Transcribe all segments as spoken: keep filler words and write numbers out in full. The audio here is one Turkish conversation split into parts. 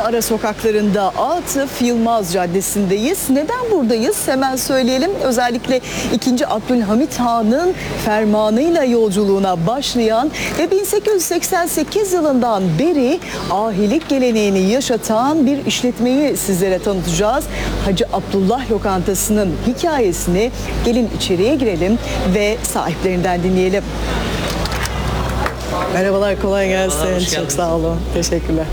ara sokaklarında Atıf Yılmaz Caddesi'ndeyiz. Neden buradayız? Hemen söyleyelim. Özellikle ikinci. Abdülhamit Han'ın fermanıyla yolculuğuna başlayan ve bin sekiz yüz seksen sekiz yılından beri ahilik geleneğini yaşatan bir işletmeyi sizlere tanıtacağız. Hacı Abdullah Lokantası'nın hikayesini gelin içeriye girelim ve sahiplerinden dinleyelim. Merhabalar, kolay gelsin. Merhabalar, çok sağ olun. Teşekkürler.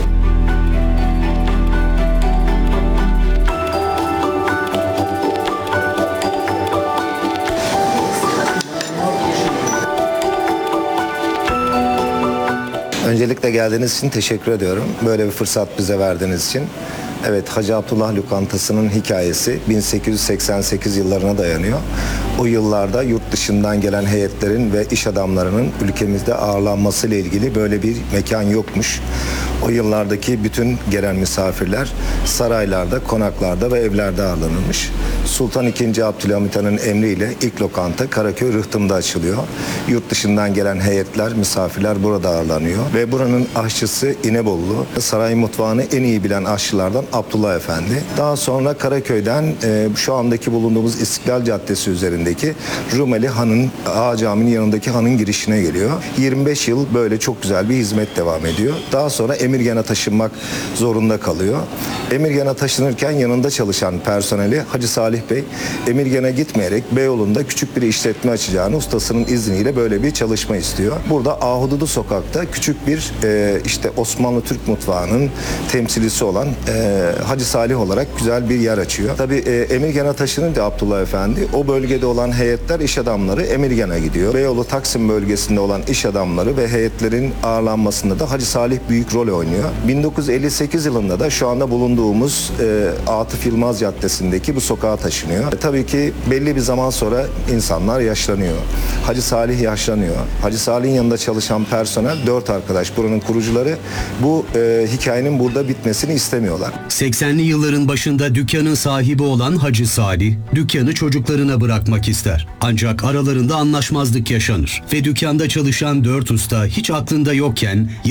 Öncelikle geldiğiniz için teşekkür ediyorum. Böyle bir fırsat bize verdiğiniz için. Evet, Hacı Abdullah Lokantası'nın hikayesi bin sekiz yüz seksen sekiz yıllarına dayanıyor. O yıllarda yurt dışından gelen heyetlerin ve iş adamlarının ülkemizde ağırlanması ile ilgili böyle bir mekan yokmuş. O yıllardaki bütün gelen misafirler saraylarda, konaklarda ve evlerde ağırlanılmış. Sultan ikinci. Abdülhamit Han'ın emriyle ilk lokanta Karaköy Rıhtım'da açılıyor. Yurt dışından gelen heyetler, misafirler burada ağırlanıyor. Ve buranın aşçısı İnebolu, saray mutfağını en iyi bilen aşçılardan Abdullah Efendi. Daha sonra Karaköy'den e, şu andaki bulunduğumuz İstiklal Caddesi üzerindeki Rumeli Han'ın, Ağa Camii'nin yanındaki hanın girişine geliyor. yirmi beş yıl böyle çok güzel bir hizmet devam ediyor. Daha sonra Emirgan'a taşınmak zorunda kalıyor. Emirgan'a taşınırken yanında çalışan personeli Hacı Salih Bey, Emirgan'a gitmeyerek Beyoğlu'nda küçük bir işletme açacağını ustasının izniyle böyle bir çalışma istiyor. Burada Ahududu Sokak'ta küçük bir e, işte Osmanlı Türk mutfağının temsilcisi olan e, Hacı Salih olarak güzel bir yer açıyor. Tabii e, Emirgan'a taşınınca Abdullah Efendi, o bölgede olan heyetler, iş adamları Emirgan'a gidiyor. Beyoğlu Taksim bölgesinde olan iş adamları ve heyetlerin ağırlanmasında da Hacı Salih büyük rol oynuyor. bin dokuz yüz elli sekiz yılında da şu anda bulunduğumuz e, Atıf Yılmaz Caddesi'ndeki bu sokağa taşınıyor. E, tabii ki belli bir zaman sonra insanlar yaşlanıyor. Hacı Salih yaşlanıyor. Hacı Salih'in yanında çalışan personel, dört arkadaş, buranın kurucuları, bu e, hikayenin burada bitmesini istemiyorlar. seksenli yılların başında dükkanın sahibi olan Hacı Salih, dükkanı çocuklarına bırakmak ister. Ancak aralarında anlaşmazlık yaşanır ve dükkanda çalışan dört usta hiç aklında yokken